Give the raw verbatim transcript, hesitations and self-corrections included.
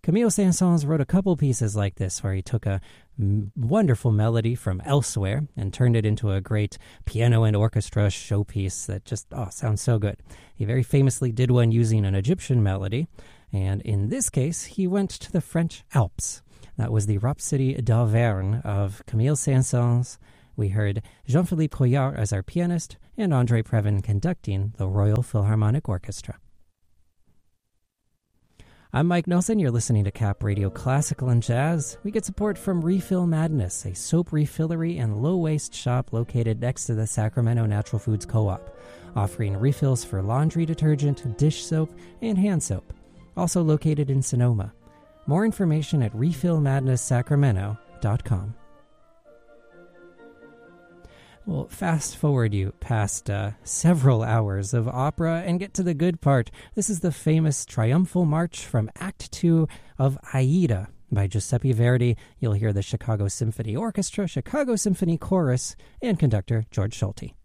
Camille Saint-Saëns wrote a couple pieces like this where he took a m- wonderful melody from elsewhere and turned it into a great piano and orchestra showpiece that just, oh, sounds so good. He very famously did one using an Egyptian melody, and in this case, he went to the French Alps. That was the Rhapsody d'Auvergne of Camille Saint-Saëns. We heard Jean-Philippe Couillard as our pianist and André Previn conducting the Royal Philharmonic Orchestra. I'm Mike Nelson. You're listening to Cap Radio Classical and Jazz. We get support from Refill Madness, a soap refillery and low-waste shop located next to the Sacramento Natural Foods Co-op, offering refills for laundry detergent, dish soap, and hand soap. Also located in Sonoma. More information at refill madness sacramento dot com. Well, fast forward you past uh, several hours of opera and get to the good part. This is the famous triumphal march from Act Two of Aida by Giuseppe Verdi. You'll hear the Chicago Symphony Orchestra, Chicago Symphony Chorus, and conductor George Solti.